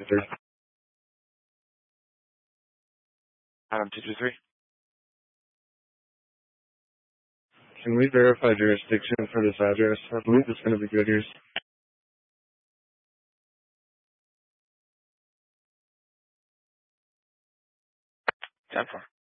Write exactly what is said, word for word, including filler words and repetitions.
three. Adam two two three. Can we verify jurisdiction for this address? I believe it's going to be Goodyear's. ten four.